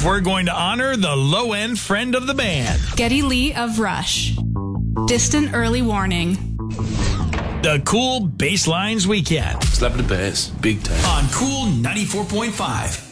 we're going to honor the low-end friend of the band. Geddy Lee of Rush. Distant Early Warning. The Cool Basslines Weekend. Slap the bass, big time. On Cool 94.5.